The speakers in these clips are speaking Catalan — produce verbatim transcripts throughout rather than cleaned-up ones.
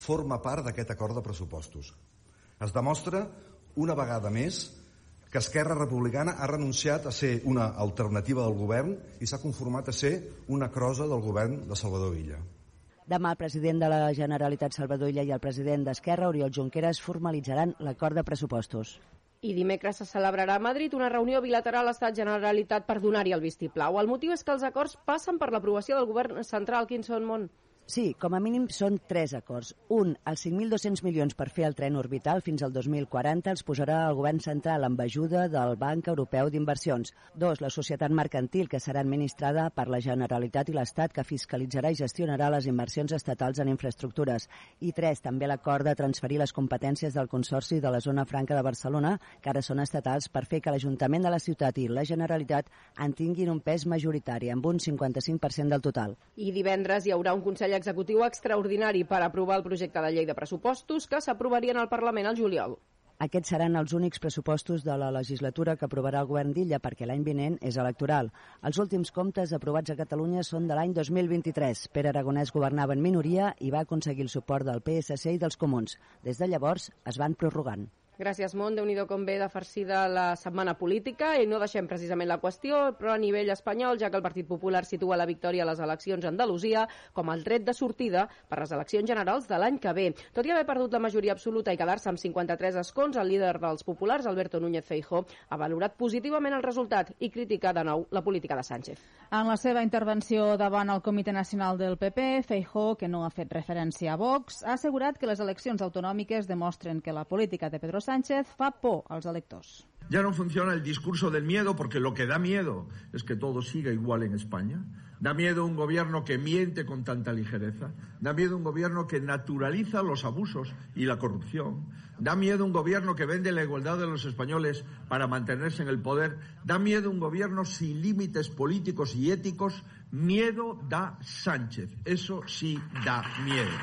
forma part d'aquest acord de pressupostos. Es demostra una vegada més que Esquerra Republicana ha renunciat a ser una alternativa del govern i s'ha conformat a ser una crosa del govern de Salvador Illa. Demà el president de la Generalitat, Salvador Illa, i el president d'Esquerra, Oriol Junqueras, formalitzaran l'acord de pressupostos. I dimecres se celebrarà a Madrid una reunió bilateral Estat-Generalitat per donar-hi el vistiplau. El motiu és que els acords passen per l'aprovació del govern central. Quins són, Mont? Sí, com a mínim són tres acords. Un, els cinc mil dos-cents milions per fer el tren orbital fins al dos mil quaranta els posarà el govern central amb ajuda del Banc Europeu d'Inversions. Dos, la societat mercantil, que serà administrada per la Generalitat i l'Estat, que fiscalitzarà i gestionarà les inversions estatals en infraestructures. I tres, també l'acord de transferir les competències del Consorci de la Zona Franca de Barcelona, que ara són estatals, per fer que l'Ajuntament de la ciutat i la Generalitat en tinguin un pes majoritari, amb un cinquanta-cinc per cent del total. I divendres hi haurà un Consell Executiu extraordinari per aprovar el projecte de llei de pressupostos que s'aprovarien al Parlament al juliol. Aquests seran els únics pressupostos de la legislatura que aprovarà el govern d'Illa, perquè l'any vinent és electoral. Els últims comptes aprovats a Catalunya són de l'any dos mil vint-i-tres. Pere Aragonès governava en minoria i va aconseguir el suport del P S C i dels Comuns. Des de llavors es van prorrogant. Gràcies, Mont. Déu-n'hi-do com ve de farcida la setmana política, i no deixem precisament la qüestió, però a nivell espanyol, ja que el Partit Popular situa la victòria a les eleccions a Andalusia com el tret de sortida per les eleccions generals de l'any que ve. Tot i haver perdut la majoria absoluta i quedar-se amb cinquanta-tres escons, el líder dels populars, Alberto Núñez Feijóo, ha valorat positivament el resultat i critica de nou la política de Sánchez. En la seva intervenció davant el Comitè Nacional del P P, Feijóo, que no ha fet referència a Vox, ha assegurat que les eleccions autonòmiques demostren que la política de Pedro Sánchez Sánchez fa por a los electors. Ya no funciona el discurso del miedo, porque lo que da miedo es que todo siga igual en España. Da miedo un gobierno que miente con tanta ligereza. Da miedo un gobierno que naturaliza los abusos y la corrupción. Da miedo un gobierno que vende la igualdad de los españoles para mantenerse en el poder. Da miedo un gobierno sin límites políticos y éticos. Miedo da Sánchez. Eso sí da miedo.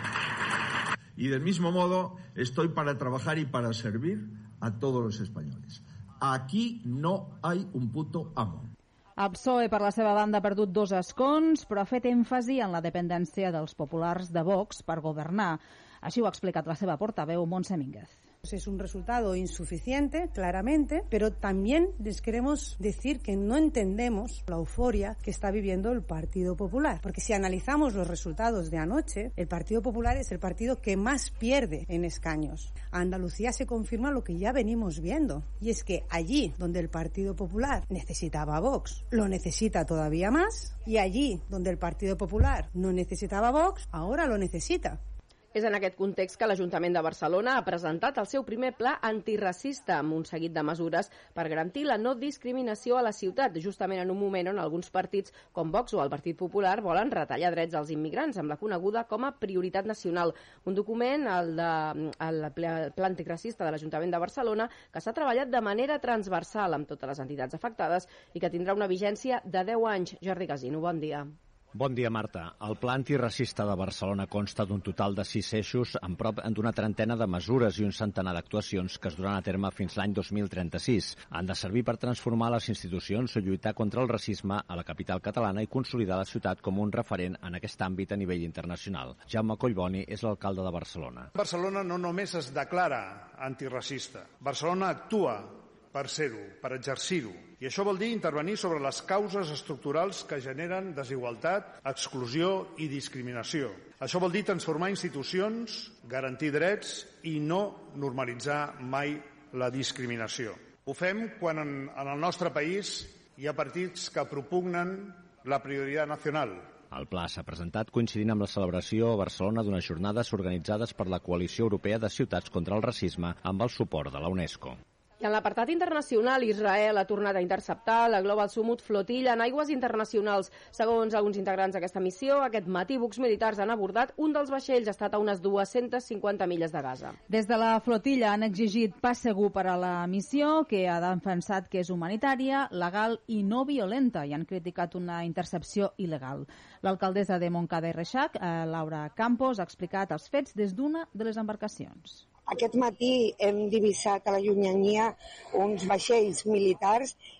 Y del mismo modo estoy para trabajar y para servir a todos los españoles. Aquí no hay un puto amo. El P S O E, per la seva banda, ha perdut dos escons, però ha fet èmfasi en la dependència dels populars de Vox per governar. Així ho ha explicat la seva portaveu, Montse Mínguez. Es un resultado insuficiente, claramente, pero también les queremos decir que no entendemos la euforia que está viviendo el Partido Popular. Porque si analizamos los resultados de anoche, el Partido Popular es el partido que más pierde en escaños. A Andalucía se confirma lo que ya venimos viendo, y es que allí donde el Partido Popular necesitaba a Vox, lo necesita todavía más, y allí donde el Partido Popular no necesitaba a Vox, ahora lo necesita. És en aquest context que l'Ajuntament de Barcelona ha presentat el seu primer pla antiracista amb un seguit de mesures per garantir la no discriminació a la ciutat, justament en un moment on alguns partits com Vox o el Partit Popular volen retallar drets als immigrants amb la coneguda com a prioritat nacional. Un document, el, de, el pla antiracista de l'Ajuntament de Barcelona, que s'ha treballat de manera transversal amb totes les entitats afectades i que tindrà una vigència de deu anys. Jordi Casino, bon dia. Bon dia, Marta. El Pla Antiracista de Barcelona consta d'un total de sis eixos amb prop d'una trentena de mesures i un centenar d'actuacions que es duran a terme fins l'any dos mil trenta-sis. Han de servir per transformar les institucions, lluitar contra el racisme a la capital catalana i consolidar la ciutat com un referent en aquest àmbit a nivell internacional. Jaume Collboni és l'alcalde de Barcelona. Barcelona no només es declara antiracista. Barcelona actua per ser-ho, per exercir-ho. I això vol dir intervenir sobre les causes estructurals que generen desigualtat, exclusió i discriminació. Això vol dir transformar institucions, garantir drets i no normalitzar mai la discriminació. Ho fem quan en, en el nostre país hi ha partits que propugnen la prioritat nacional. El pla s'ha presentat coincidint amb la celebració a Barcelona d'unes jornades organitzades per la Coalició Europea de Ciutats contra el Racisme amb el suport de la UNESCO. I en l'apartat internacional, Israel ha tornat a interceptar la Global Summit flotilla en aigües internacionals. Segons alguns integrants d'aquesta missió, aquest matí bucs militars han abordat un dels vaixells, ha estat a unes dues-centes cinquanta milles de Gaza. Des de la flotilla han exigit pas segur per a la missió, que ha defensat que és humanitària, legal i no violenta, i han criticat una intercepció il·legal. L'alcaldessa de Montcada i Reixac, Laura Campos, ha explicat els fets des d'una de les embarcacions. Aquest matí hem divisat a la llunyania uns vaixells militars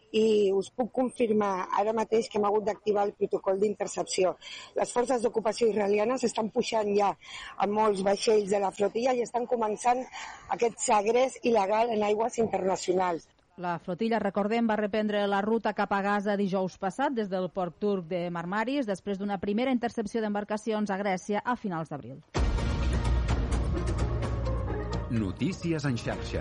i us puc confirmar ara mateix que hem hagut d'activar el protocol d'intercepció. Les forces d'ocupació israelianes estan pujant ja a molts vaixells de la flotilla i estan començant aquest segrest il·legal en aigües internacionals. La flotilla, recordem, va reprendre la ruta cap a Gaza dijous passat des del port turc de Marmaris, després d'una primera intercepció d'embarcacions a Grècia a finals d'abril. Notícies en xarxa.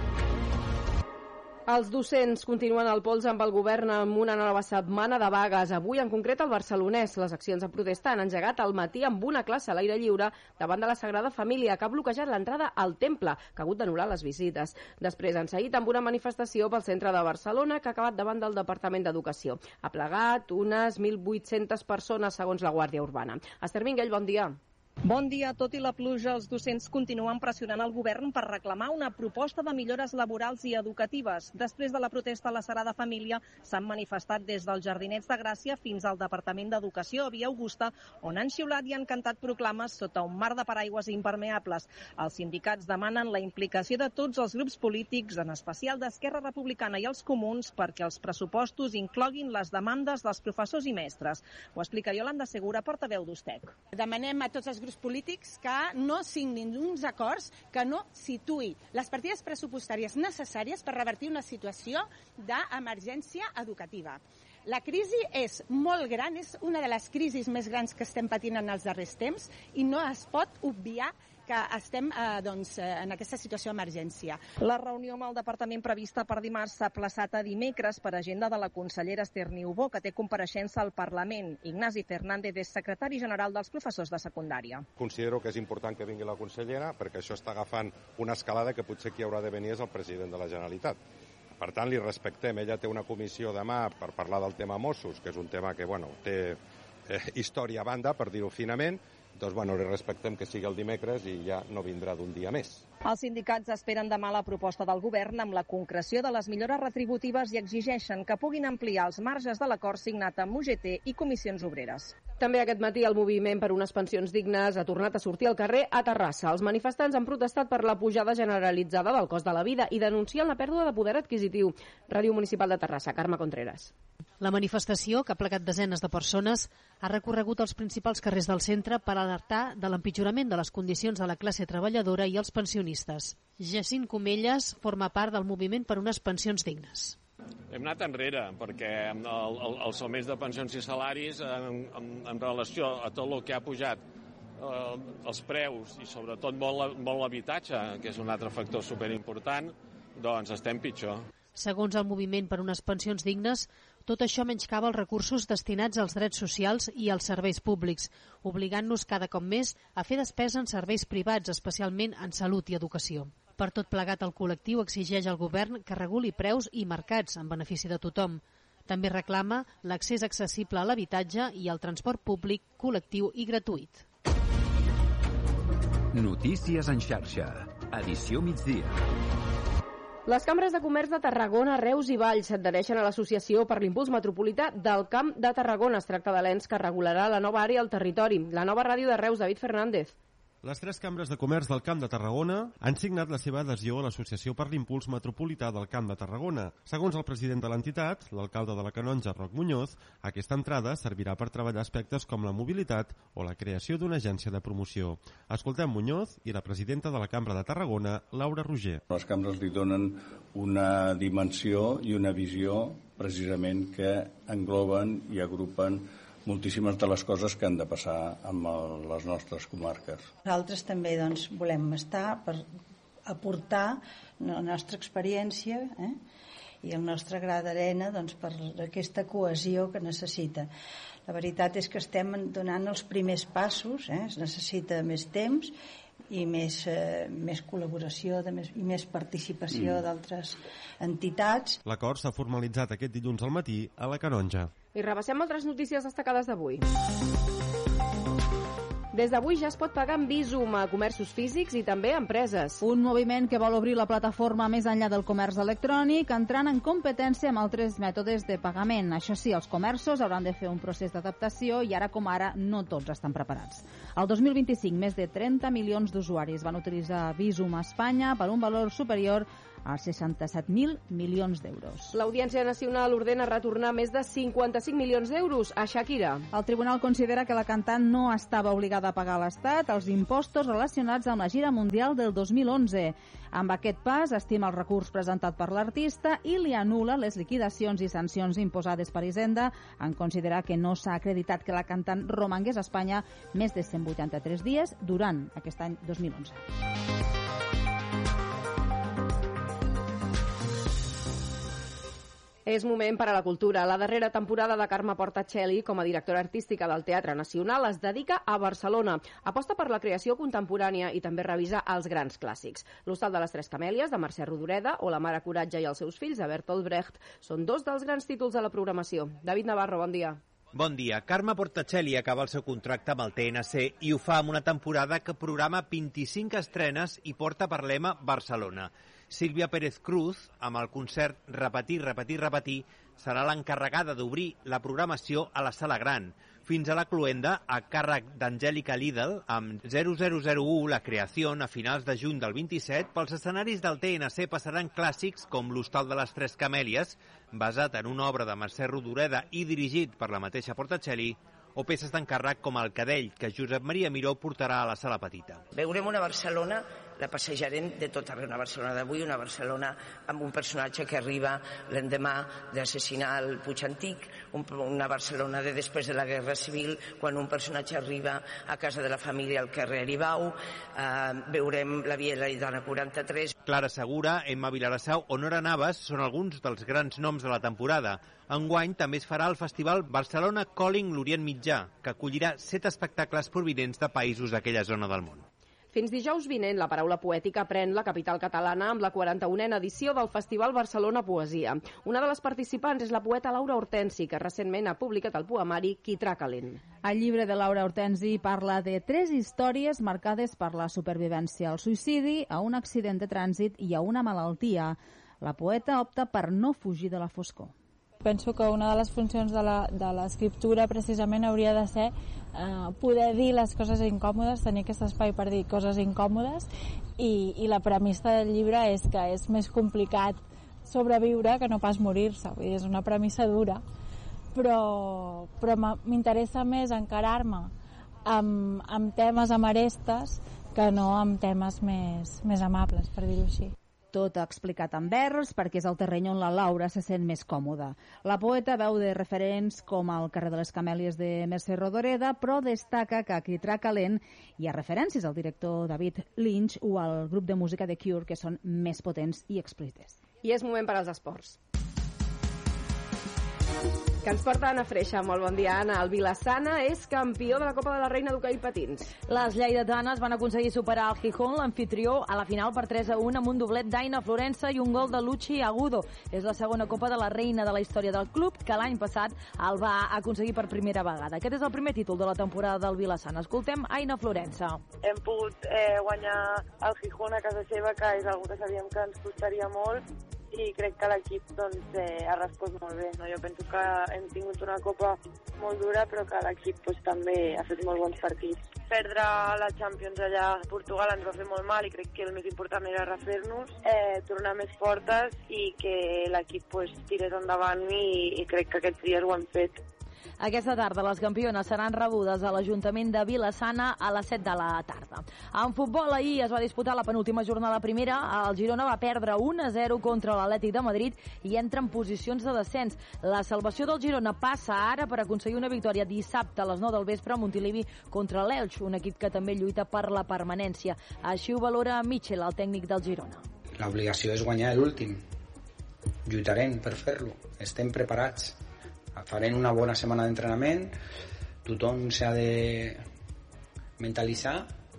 Els docents continuen al pols amb el govern amb una nova setmana de vagues. Avui, en concret, al Barcelonès. Les accions de protesta han engegat al matí amb una classe a l'aire lliure davant de la Sagrada Família, que ha bloquejat l'entrada al temple, que ha hagut d'anul·lar les visites. Després han seguit amb una manifestació pel centre de Barcelona, que ha acabat davant del Departament d'Educació. Ha plegat unes mil vuit-centes persones, segons la Guàrdia Urbana. Esther Minguell, bon dia. Bon dia. Tot i la pluja, els docents continuen pressionant el govern per reclamar una proposta de millores laborals i educatives. Després de la protesta a la Sagrada Família, s'han manifestat des dels Jardinets de Gràcia fins al Departament d'Educació a Via Augusta, on han xiulat i han cantat proclames sota un mar de paraigües impermeables. Els sindicats demanen la implicació de tots els grups polítics, en especial d'Esquerra Republicana i els Comuns, perquè els pressupostos incloguin les demandes dels professors i mestres. Ho explica Iolanda Segura, portaveu d'U S T E C. Demanem a tots els grups polítics que no signin uns acords que no situï les partides pressupostàries necessàries per revertir una situació d'emergència educativa. La crisi és molt gran, és una de les crisis més grans que estem patint en els darrers temps i no es pot obviar que estem eh, doncs, en aquesta situació d'emergència. La reunió amb el departament prevista per dimarts s'ha plaçat a dimecres per agenda de la consellera Esther Niubó, que té compareixença al Parlament. Ignasi Fernández és secretari general dels professors de secundària. Considero que és important que vingui la consellera perquè això està agafant una escalada que potser qui haurà de venir és el president de la Generalitat. Per tant, li respectem. Ella té una comissió demà per parlar del tema Mossos, que és un tema que bueno, té eh, història a banda, per dir-ho finament. Doncs, bueno, li respectem que sigui el dimecres i ja no vindrà d'un dia més. Els sindicats esperen demà la proposta del govern amb la concreció de les millores retributives i exigeixen que puguin ampliar els marges de l'acord signat amb U G T i Comissions Obreres. També aquest matí el moviment per unes pensions dignes ha tornat a sortir al carrer a Terrassa. Els manifestants han protestat per la pujada generalitzada del cost de la vida i denuncien la pèrdua de poder adquisitiu. Ràdio Municipal de Terrassa, Carme Contreras. La manifestació, que ha plegat desenes de persones, ha recorregut els principals carrers del centre per alertar de l'empitjorament de les condicions de la classe treballadora i els pensionistes. Jacint Comelles forma part del moviment per unes pensions dignes. Hem anat enrere, perquè el, el, els augments de pensions i salaris en, en, en relació a tot el que ha pujat eh, els preus i sobretot molt, molt l'habitatge, que és un altre factor superimportant, doncs estem pitjor. Segons el moviment per unes pensions dignes, tot això menyscava els recursos destinats als drets socials i als serveis públics, obligant-nos cada cop més a fer despesa en serveis privats, especialment en salut i educació. Per tot plegat, el col·lectiu exigeix al govern que reguli preus i mercats en benefici de tothom. També reclama l'accés accessible a l'habitatge i al transport públic, col·lectiu i gratuït. Notícies en xarxa. Edició migdia. Les cambres de comerç de Tarragona, Reus i Valls s'adhereixen a l'Associació per l'Impuls Metropolità del Camp de Tarragona. Es tracta de l'ens que regularà la nova àrea al territori. La nova ràdio de Reus, David Fernández. Les tres cambres de comerç del Camp de Tarragona han signat la seva adhesió a l'Associació per l'Impuls Metropolità del Camp de Tarragona. Segons el president de l'entitat, l'alcalde de la Canonja, Roc Muñoz, aquesta entrada servirà per treballar aspectes com la mobilitat o la creació d'una agència de promoció. Escoltem Muñoz i la presidenta de la Cambra de Tarragona, Laura Roger. Les cambres li donen una dimensió i una visió precisament que engloben i agrupen moltíssimes de les coses que han de passar amb el, les nostres comarques. Nosaltres també doncs, volem estar per aportar la nostra experiència eh, i el nostre gra d'arena doncs, per aquesta cohesió que necessita. La veritat és que estem donant els primers passos, eh, es necessita més temps i més, eh, més col·laboració de més, i més participació mm. d'altres entitats. L'acord s'ha formalitzat aquest dilluns al matí a la Canonja. I repassem altres notícies destacades d'avui. Des d'avui ja es pot pagar amb Bizum a comerços físics i també a empreses. Un moviment que vol obrir la plataforma més enllà del comerç electrònic, entrant en competència amb altres mètodes de pagament. Això sí, els comerços hauran de fer un procés d'adaptació i ara com ara no tots estan preparats. El dos mil vint-i-cinc, més de trenta milions d'usuaris van utilitzar Bizum a Espanya per un valor superior a seixanta-set mil milions d'euros. L'Audiència Nacional ordena retornar més de cinquanta-cinc milions d'euros a Shakira. El tribunal considera que la cantant no estava obligada a pagar a l'Estat els impostos relacionats amb la gira mundial del dos mil onze. Amb aquest pas, estima el recurs presentat per l'artista i li anul·la les liquidacions i sancions imposades per Hisenda en considerar que no s'ha acreditat que la cantant romangués a Espanya més de cent vuitanta-tres dies durant aquest any dos mil onze. És moment per a la cultura. La darrera temporada de Carme Portacelli, com a directora artística del Teatre Nacional, es dedica a Barcelona. Aposta per la creació contemporània i també revisa els grans clàssics. L'Hostal de les Tres Camèlies, de Mercè Rodoreda, o La mare Coratge i els seus fills, de Bertolt Brecht, són dos dels grans títols de la programació. David Navarro, bon dia. Bon dia. Carme Portacelli acaba el seu contracte amb el T N C i ho fa amb una temporada que programa vint-i-cinc estrenes i porta per lema Barcelona. Sílvia Pérez Cruz, amb el concert Repetir, repetir, repetir, serà l'encarregada d'obrir la programació a la Sala Gran. Fins a la cloenda, a càrrec d'Angèlica Lidl, amb zero zero zero u La Creació, a finals de juny del vint-i-set, pels escenaris del T N C passaran clàssics com l'Hostal de les Tres Camèlies, basat en una obra de Mercè Rodoreda i dirigit per la mateixa Portacelli, o peces d'encàrrec com El Cadell, que Josep Maria Miró portarà a la Sala Petita. Veurem una Barcelona, la passejarem de tot arreu, una Barcelona d'avui, una Barcelona amb un personatge que arriba l'endemà d'assassinar el Puig Antic, una Barcelona de després de la Guerra Civil, quan un personatge arriba a casa de la família al carrer Aribau, eh, veurem la Via Laietana quaranta-tres. Clara Segura, Emma Vilarassau o Nora Navas són alguns dels grans noms de la temporada. Enguany també es farà el festival Barcelona Calling l'Orient Mitjà, que acollirà set espectacles provinents de països d'aquella zona del món. Fins dijous vinent, la paraula poètica pren la capital catalana amb la quaranta-unena edició del Festival Barcelona Poesia. Una de les participants és la poeta Laura Hortensi, que recentment ha publicat el poemari Quitrà calent. El llibre de Laura Hortensi parla de tres històries marcades per la supervivència al suïcidi, a un accident de trànsit i a una malaltia. La poeta opta per no fugir de la foscor. Penso que una de les funcions de l'escriptura precisament hauria de ser eh, poder dir les coses incòmodes, tenir aquest espai per dir coses incòmodes i, i la premissa del llibre és que és més complicat sobreviure que no pas morir-se, vull dir, és una premissa dura, però, però m'interessa més encarar-me amb, amb temes amarestes que no amb temes més, més amables, per dir-ho així. Tot explicat en vers, perquè és el terreny on la Laura se sent més còmoda. La poeta veu de referents com el carrer de les Camèlies de Mercè Rodoreda, però destaca que a Quitrà calent hi ha referències al director David Lynch o al grup de música The Cure, que són més potents i explícits. I és moment per als esports. Que ens porta Anna Freixa. Molt bon dia, Anna. El Vilassana és campió de la Copa de la Reina d'hoquei patins. Les lleidatanes van aconseguir superar el Gijón, l'anfitrió, a la final per tres a un amb un doblet d'Aina Florença i un gol de Luchi Agudo. És la segona Copa de la Reina de la història del club, que l'any passat el va aconseguir per primera vegada. Aquest és el primer títol de la temporada del Vilassana. Escoltem Aina Florença. Hem pogut eh, guanyar el Gijón a casa seva, que és una que sabíem que ens costaria molt, i crec que l'equip doncs, eh, ha respost molt bé. No? Jo penso que hem tingut una copa molt dura, però que l'equip doncs, també ha fet molt bons partits. Perdre la Champions allà a Portugal ens va fer molt mal i crec que el més important era refer-nos, eh, tornar més fortes i que l'equip doncs, tirés endavant i, i crec que aquests dies ho han fet. Aquesta tarda les campiones seran rebudes a l'Ajuntament de Vilassana a les set de la tarda. En futbol ahir es va disputar la penúltima jornada primera. El Girona va perdre un a zero contra l'Atlètic de Madrid i entra en posicions de descens. La salvació del Girona passa ara per aconseguir una victòria dissabte a les nou del vespre a Montilivi contra l'Elx, un equip que també lluita per la permanència. Així ho valora Mitchell, el tècnic del Girona. L'obligació és guanyar l'últim. Lluitarem per fer-lo. Estem preparats. Farem una bona setmana d'entrenament, tothom s'ha de mentalitzar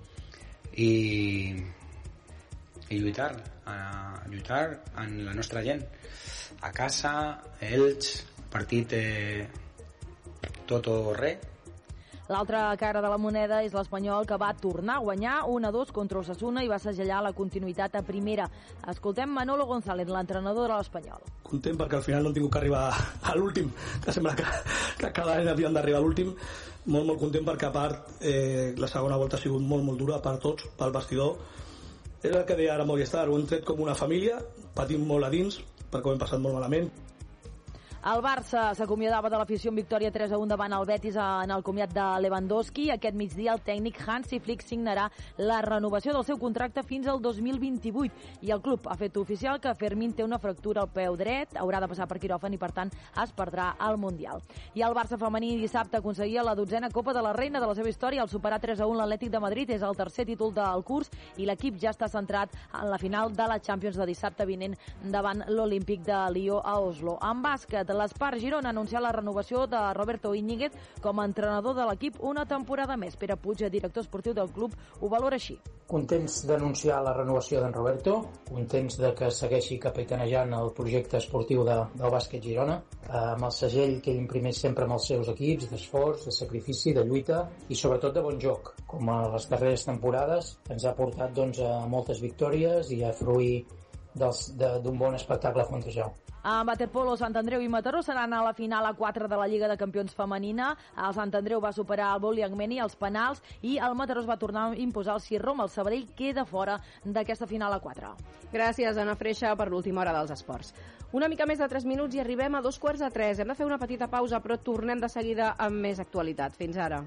i, i lluitar, a lluitar amb la nostra gent. A casa, Elx, partit eh, tot o res. L'altra cara de la moneda és l'Espanyol, que va tornar a guanyar un a dos contra Osasuna i va segellar la continuïtat a primera. Escoltem Manolo González, l'entrenador de l'Espanyol. Content perquè al final no hem tingut que arribar a l'últim, que sembla que, que cada any havíem d'arribar a l'últim. Molt, molt content perquè a part eh, la segona volta ha sigut molt, molt dura per tots, pel vestidor, És el que deia ara Movistar, ho hem tret com una família, patim molt a dins, perquè ho hem passat molt malament. El Barça s'acomiadava de l'afició en victòria tres a un davant el Betis en el comiat de Lewandowski. Aquest migdia el tècnic Hansi Flick signarà la renovació del seu contracte fins al dos mil vint-i-vuit i el club ha fet oficial que Fermín té una fractura al peu dret, haurà de passar per quiròfan i per tant es perdrà al Mundial. I el Barça femení dissabte aconseguia la dotzena Copa de la Reina de la seva història al superar tres a un l'Atlètic de Madrid. És el tercer títol del curs i l'equip ja està centrat en la final de la Champions de dissabte vinent davant l'Olímpic de Lió a Oslo. En bàsquet, l'Espar Girona ha anunciat la renovació de Roberto Íñiguez com a entrenador de l'equip una temporada més. Pere Puig, director esportiu del club, ho valora així. Contents d'anunciar la renovació d'en Roberto, contents de que segueixi capitanejant el projecte esportiu de, del bàsquet Girona, amb el segell que ell imprimeix sempre amb els seus equips, d'esforç, de sacrifici, de lluita i sobretot de bon joc, com a les darreres temporades ens ha portat doncs, a moltes victòries i a fruir d'un bon espectacle frontejau. En waterpolo, Sant Andreu i Mataró seran a la final a quatre de la Lliga de Campions femenina. El Sant Andreu va superar el Boliangmeni als penals i el Mataró es va tornar a imposar el Sirrom. El Sabadell queda fora d'aquesta final a quatre. Gràcies, Anna Freixa, per l'última hora dels esports. Una mica més de tres minuts i arribem a dos quarts de tres. Hem de fer una petita pausa, però tornem de seguida amb més actualitat. Fins ara.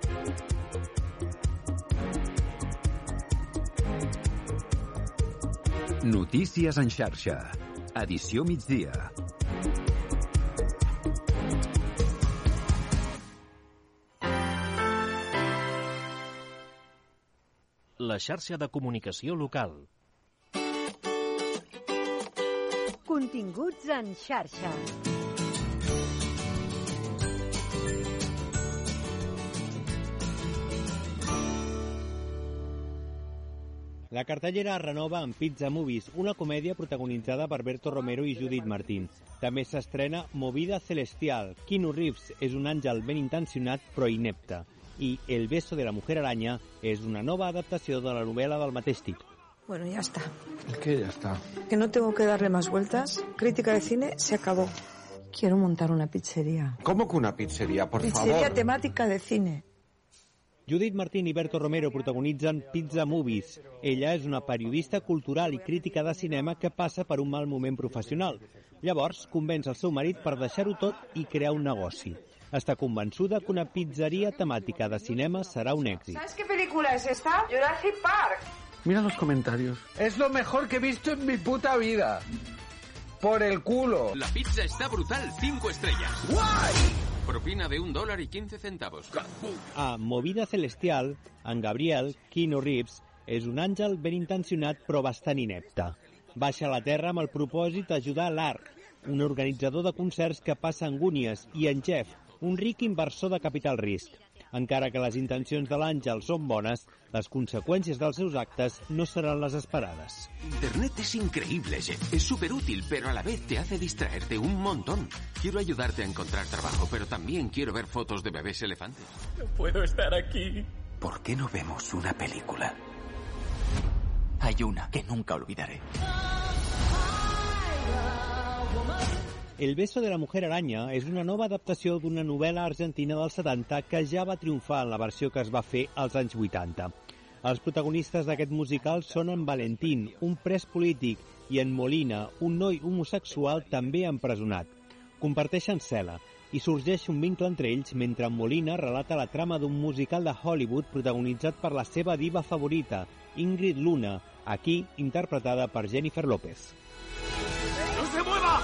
Notícies en xarxa. Edició migdia. La xarxa de comunicació local. Continguts en xarxa. La cartellera es renova amb Pizza Movies, una comèdia protagonitzada per Berto Romero i Judith Martín. També s'estrena Movida Celestial. Keanu Reeves és un àngel ben intencionat però inepte. I El beso de la mujer araña és una nova adaptació de la novel·la del mateix títol. Bueno, ya está. ¿Qué ya está? Que no tengo que darle más vueltas. Crítica de cine se acabó. Quiero montar una pizzería. ¿Cómo que una pizzería, por pizzería favor? Pizzería temática de cine. Judith Martín i Berto Romero protagonitzen Pizza Movies. Ella és una periodista cultural i crítica de cinema que passa per un mal moment professional. Llavors, convenç el seu marit per deixar-ho tot i crear un negoci. Està convençuda que una pizzeria temàtica de cinema serà un èxit. ¿Sabes qué película es esta? Jurassic Park. Mira los comentarios. Es lo mejor que he visto en mi puta vida. Por el culo. La pizza está brutal, cinco estrellas. ¡Guay! Propina de un dólar y quince centavos. A Movida Celestial, en Gabriel, Keanu Reeves, és un àngel ben intencionat però bastant inepte. Baixa a la Terra amb el propòsit d'ajudar l'Arc, un organitzador de concerts que passa angúnies, i en Jeff, un ric inversor de capital risc. Encara que les intencions de l'àngel són bones, les conseqüències dels seus actes no seran les esperades. Internet es increíble, Jeff. Es súper útil, pero a la vez te hace distraerte un montón. Quiero ayudarte a encontrar trabajo, pero también quiero ver fotos de bebés elefantes. No puedo estar aquí. ¿Por qué no vemos una película? Hay una que nunca olvidaré. El beso de la mujer araña és una nova adaptació d'una novel·la argentina dels setanta que ja va triomfar en la versió que es va fer als anys vuitanta. Els protagonistes d'aquest musical són en Valentín, un pres polític, i en Molina, un noi homosexual també empresonat. Comparteixen cel·la i sorgeix un vincle entre ells mentre en Molina relata la trama d'un musical de Hollywood protagonitzat per la seva diva favorita, Ingrid Luna, aquí interpretada per Jennifer López. ¡No se mueva!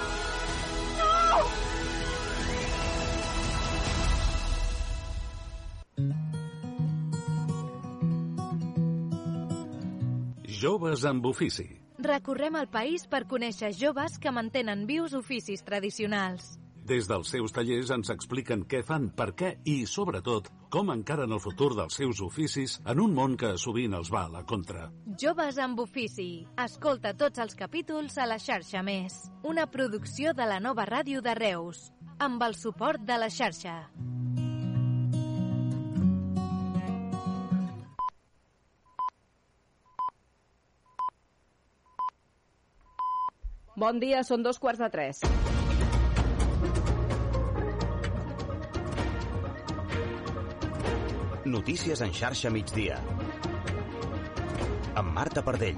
Joves amb ofici. Recorrem el país per conèixer joves que mantenen vius oficis tradicionals. Des dels seus tallers ens expliquen què fan, per què i, sobretot, com encaren el futur dels seus oficis en un món que sovint els va a la contra. Joves amb ofici. Escolta tots els capítols a la xarxa Més. Una producció de la Nova Ràdio de Reus, amb el suport de la xarxa. Bon dia, són dos quarts de tres. Notícies en xarxa migdia. amb Marta Pardell.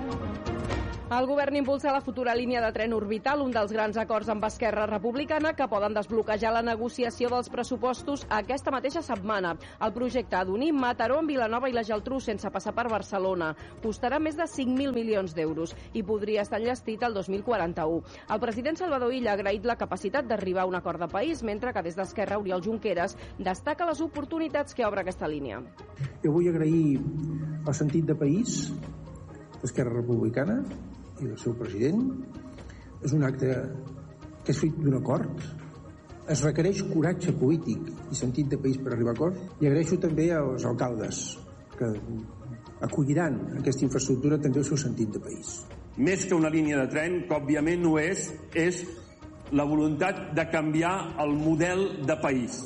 El govern impulsa la futura línia de tren orbital, un dels grans acords amb Esquerra Republicana que poden desbloquejar la negociació dels pressupostos aquesta mateixa setmana. El projecte ha d'unir Mataró amb Vilanova i la Geltrú sense passar per Barcelona. Costarà més de cinc mil milions d'euros i podria estar enllestit el dos mil quaranta-u. El president Salvador Illa ha agraït la capacitat d'arribar a un acord de país, mentre que des d'Esquerra Oriol Junqueras destaca les oportunitats que obre aquesta línia. Jo vull agrair el sentit de país d'Esquerra Republicana i del seu president. És un acte que és fruit d'un acord. Es requereix coratge polític i sentit de país per arribar a acord. I agraeixo també als alcaldes que acolliran aquesta infraestructura també el seu sentit de país. Més que una línia de tren, que òbviament no és, és la voluntat de canviar el model de país.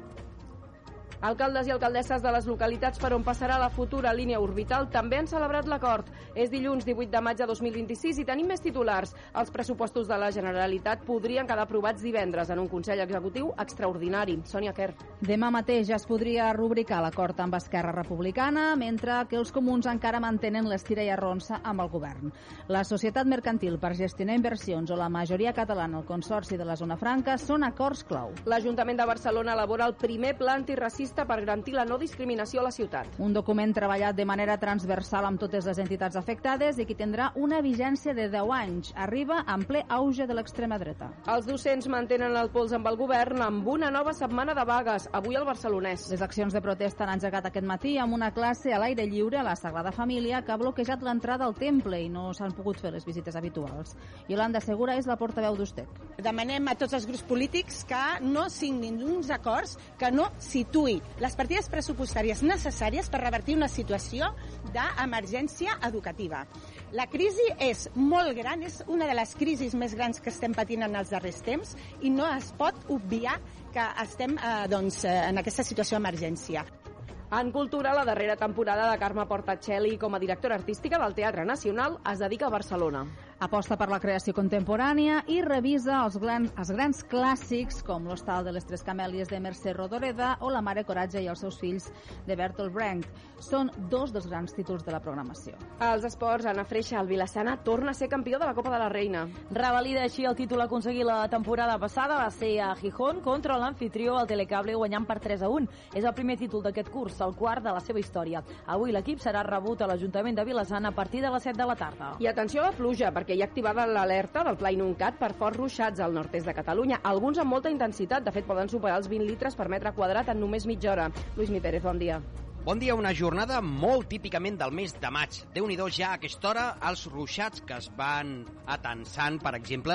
Alcaldes i alcaldesses de les localitats per on passarà la futura línia orbital també han celebrat l'acord. És dilluns divuit de maig de dos mil vint-i-sis i tenim més titulars. Els pressupostos de la Generalitat podrien quedar aprovats divendres en un Consell Executiu extraordinari. Sònia Quer. Demà mateix ja es podria rubricar l'acord amb Esquerra Republicana, mentre que els comuns encara mantenen l'estira i arronsa amb el govern. La Societat Mercantil per gestionar inversions o la majoria catalana al Consorci de la Zona Franca són acords clau. L'Ajuntament de Barcelona elabora el primer pla antiracista per garantir la no discriminació a la ciutat. Un document treballat de manera transversal amb totes les entitats afectades i que tindrà una vigència de deu anys. Arriba en ple auge de l'extrema dreta. Els docents mantenen el pols amb el govern amb una nova setmana de vagues, avui al Barcelonès. Les accions de protesta han engegat aquest matí amb una classe a l'aire lliure a la Sagrada Família que ha bloquejat l'entrada al temple i no s'han pogut fer les visites habituals. Yolanda Segura és la portaveu d'Ustec. Demanem a tots els grups polítics que no signin uns acords que no situï les partides pressupostàries necessàries per revertir una situació d'emergència educativa. La crisi és molt gran, és una de les crisis més grans que estem patint en els darrers temps i no es pot obviar que estem eh, doncs, en aquesta situació d'emergència. En cultura, la darrera temporada de Carme Portacelli com a directora artística del Teatre Nacional es dedica a Barcelona. Aposta per la creació contemporània i revisa els grans, els grans clàssics com l'Hostal de les Tres Camèlies de Mercè Rodoreda o La Mare Coratge i els seus fills de Bertolt Brecht. Són dos dels grans títols de la programació. Als esports, Anna Freixa, el Vilassana torna a ser campió de la Copa de la Reina. Revalida així el títol aconseguit la temporada passada, va ser a Gijón contra l'anfitrió, el Telecable, guanyant per tres a un. És el primer títol d'aquest curs, el quart de la seva història. Avui l'equip serà rebut a l'Ajuntament de Vilassana a partir de les set de la tarda. I atenció a la pluja, perquè hi ha activada l'alerta del Pla Inuncat per forts ruixats al nord-est de Catalunya. Alguns amb molta intensitat, de fet poden superar els vint litres per metre quadrat en només mitja hora. Lluís Mi Pérez, bon dia. Bon dia, una jornada molt típicament del mes de maig. Déu-n'hi-do ja a aquesta hora els ruixats que es van atensant, per exemple,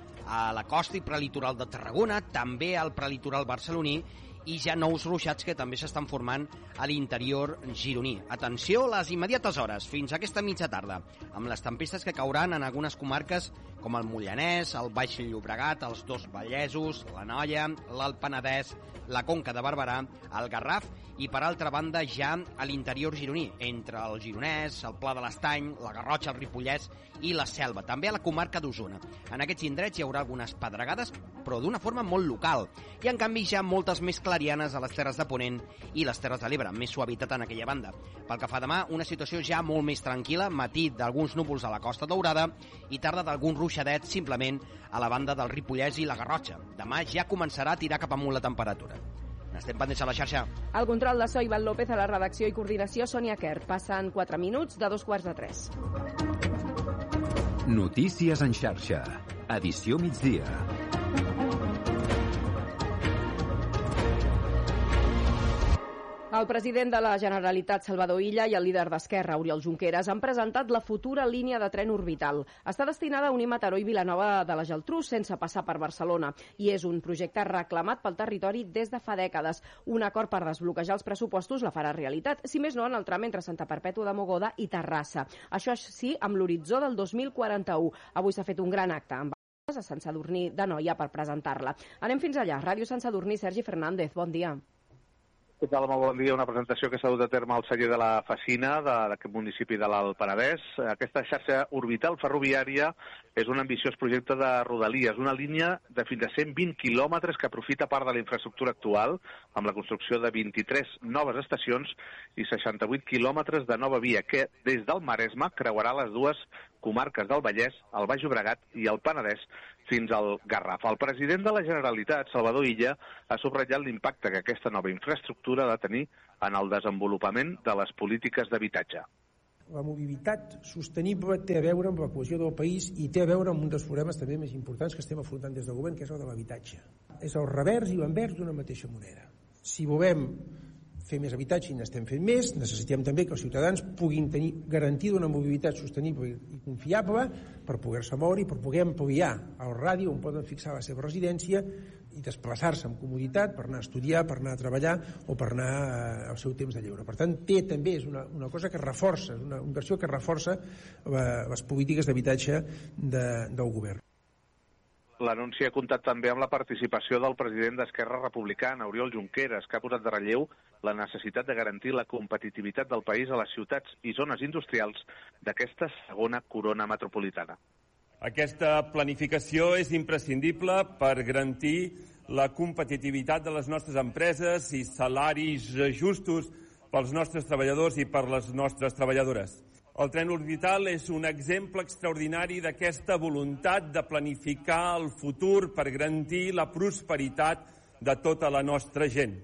a la costa i prelitoral de Tarragona, també al prelitoral barceloní, i ja nous ruixats que també s'estan formant a l'interior gironí. Atenció a les immediates hores, fins a aquesta mitja tarda, amb les tempestes que cauran en algunes comarques com el Mollanès, el Baix Llobregat, els dos Vallesos, la Noia, l'Alt Penedès, la Conca de Barberà, el Garraf i, per altra banda, ja a l'interior gironí, entre el Gironès, el Pla de l'Estany, la Garrotxa, el Ripollès i la Selva, també a la comarca d'Osona. En aquests indrets hi haurà algunes pedregades, però d'una forma molt local, i en canvi ja moltes més clarianes a les Terres de Ponent i les Terres de l'Ebre, més suavitat en aquella banda. Pel que fa demà, una situació ja molt més tranquil·la, matí d'alguns núvols a la Costa Daurada i tarda d'algun ruixadet simplement a la banda del Ripollès i la Garrotxa. Demà ja començarà a tirar cap amunt la temperatura. N'estem pendents a la xarxa. El control de so, Ivan López, a la redacció i coordinació, Sònia Quer. Passen quatre minuts de dos quarts de tres. Notícies en xarxa. Edició migdia. El president de la Generalitat, Salvador Illa, i el líder d'Esquerra, Oriol Junqueras, han presentat la futura línia de tren orbital. Està destinada a unir Mataró i Vilanova de la Geltrú sense passar per Barcelona i és un projecte reclamat pel territori des de fa dècades. Un acord per desbloquejar els pressupostos la farà realitat, si més no en el tram entre Santa Perpètua de Mogoda i Terrassa. Això sí, amb l'horitzó del dos mil quaranta-u. Avui s'ha fet un gran acte amb a Sant Sadurní d'Anoia per presentar-la. Anem fins allà. Ràdio Sant Sadurní, Sergi Fernández, bon dia. Què tal? Molt bon dia. Una presentació que s'ha dut a terme al celler de la Facina, d'aquest municipi de l'Alt Penedès. Aquesta xarxa orbital ferroviària és un ambiciós projecte de rodalies, una línia de fins a cent vint quilòmetres que aprofita part de la infraestructura actual, amb la construcció de vint-i-tres noves estacions i seixanta-vuit quilòmetres de nova via, que des del Maresme creuarà les dues comarques del Vallès, el Baix Llobregat i el Penedès, fins al Garraf. El president de la Generalitat, Salvador Illa, ha subratllat l'impacte que aquesta nova infraestructura ha de tenir en el desenvolupament de les polítiques d'habitatge. La mobilitat sostenible té a veure amb la cohesió del país i té a veure amb un dels problemes també més importants que estem afrontant des del govern, que és el de l'habitatge. És el revers i l'envers d'una mateixa moneda. Si volem fer més habitatge i n'estem fent més, necessitem també que els ciutadans puguin tenir garantida una mobilitat sostenible i confiable per poder-se moure i per poder ampliar el radi on poden fixar la seva residència i desplaçar-se amb comoditat per anar a estudiar, per anar a treballar o per anar al seu temps de lleure. Per tant, té també és una, una cosa que reforça, és una inversió que reforça la, les polítiques d'habitatge de, del govern. L'anunci ha comptat també amb la participació del president d'Esquerra Republicana, Oriol Junqueras, que ha posat de relleu la necessitat de garantir la competitivitat del país a les ciutats i zones industrials d'aquesta segona corona metropolitana. Aquesta planificació és imprescindible per garantir la competitivitat de les nostres empreses i salaris justos pels nostres treballadors i per les nostres treballadores. El tren orbital és un exemple extraordinari d'aquesta voluntat de planificar el futur per garantir la prosperitat de tota la nostra gent.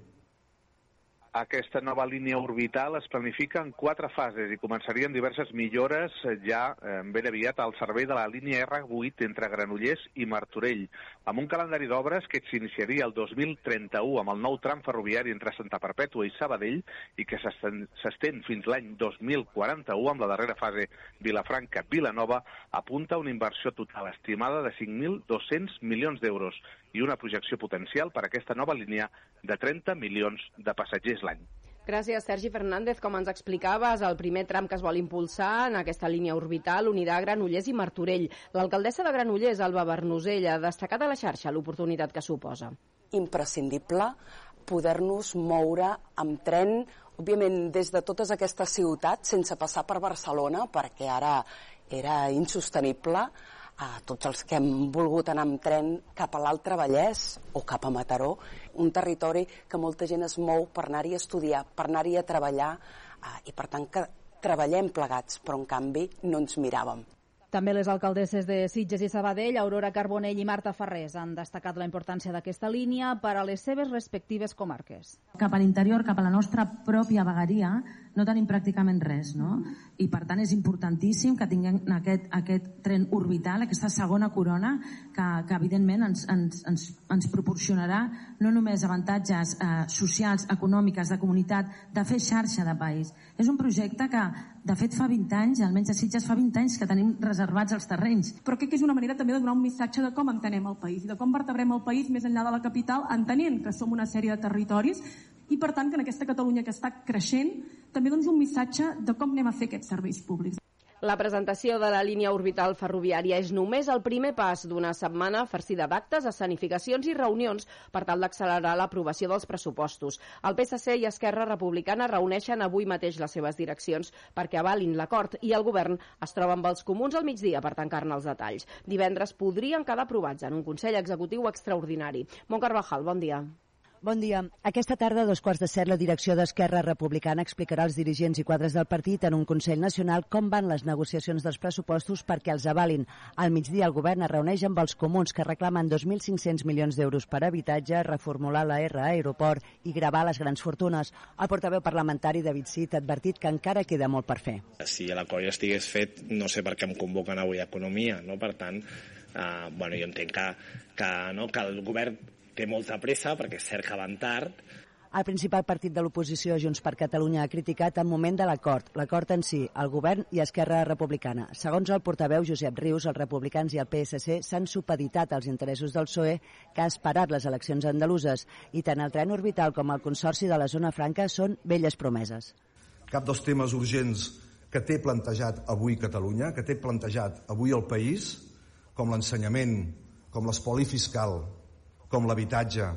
Aquesta nova línia orbital es planifica en quatre fases i començarien diverses millores ja ben aviat al servei de la línia erre vuit entre Granollers i Martorell, amb un calendari d'obres que s'iniciaria el dos mil trenta-u amb el nou tram ferroviari entre Santa Perpètua i Sabadell i que s'estén fins l'any dos mil quaranta-u amb la darrera fase Vilafranca-Vilanova, apunta una inversió total estimada de cinc mil dos-cents milions d'euros i una projecció potencial per a aquesta nova línia de trenta milions de passatgers l'any. Gràcies, Sergi Fernández. Com ens explicaves, el primer tram que es vol impulsar en aquesta línia orbital unirà Granollers i Martorell. L'alcaldessa de Granollers, Alba Bernusell, ha destacat a la xarxa l'oportunitat que suposa. Imprescindible poder-nos moure amb tren, òbviament des de totes aquestes ciutats, sense passar per Barcelona, perquè ara era insostenible, a tots els que hem volgut anar amb tren cap a l'Altre Vallès o cap a Mataró, un territori que molta gent es mou per anar-hi a estudiar, per anar-hi a treballar, i per tant que treballem plegats, però en canvi no ens miràvem. També les alcaldesses de Sitges i Sabadell, Aurora Carbonell i Marta Farrés, han destacat la importància d'aquesta línia per a les seves respectives comarques. Cap a l'interior, cap a la nostra pròpia vegueria, no tenim pràcticament res, no? I per tant és importantíssim que tinguem aquest, aquest tren orbital, aquesta segona corona, que, que evidentment ens, ens, ens, ens proporcionarà no només avantatges eh, socials, econòmiques, de comunitat, de fer xarxa de país. És un projecte que, de fet, fa vint anys, almenys a Sitges fa vint anys que tenim reservats els terrenys. Però crec que és una manera també de donar un missatge de com entenem el país i de com vertebrem el país més enllà de la capital, entenent que som una sèrie de territoris i, per tant, que en aquesta Catalunya que està creixent també dona un missatge de com anem a fer aquests serveis públics. La presentació de la línia orbital ferroviària és només el primer pas d'una setmana farcida d'actes, escenificacions i reunions per tal d'accelerar l'aprovació dels pressupostos. El P S C i Esquerra Republicana reuneixen avui mateix les seves direccions perquè avalin l'acord i el govern es troba amb els comuns al migdia per tancar-ne els detalls. Divendres podrien quedar aprovats en un Consell Executiu extraordinari. Mont Carvajal, bon dia. Bon dia. Aquesta tarda, a dos quarts de set, la direcció d'Esquerra Republicana explicarà als dirigents i quadres del partit en un Consell Nacional com van les negociacions dels pressupostos perquè els avalin. Al migdia, el govern es reuneix amb els comuns que reclamen dos mil cinc-cents milions d'euros per habitatge, reformular la R a aeroport i gravar les grans fortunes. El portaveu parlamentari, David Cid, ha advertit que encara queda molt per fer. Si l'acord ja estigués fet, no sé per què em convoquen avui a Economia, no? Per tant, eh, bueno, jo entenc que, que, no, que el govern té molta pressa, perquè és cert que van tard. El principal partit de l'oposició, Junts per Catalunya, ha criticat el moment de l'acord, l'acord en si, el govern i Esquerra Republicana. Segons el portaveu Josep Rius, els republicans i el P S C s'han supeditat als interessos del P S O E, que ha esperat les eleccions andaluses, i tant el tren orbital com el Consorci de la Zona Franca són velles promeses. Cap dels temes urgents que té plantejat avui Catalunya, que té plantejat avui el país, com l'ensenyament, com l'espoli fiscal, com l'habitatge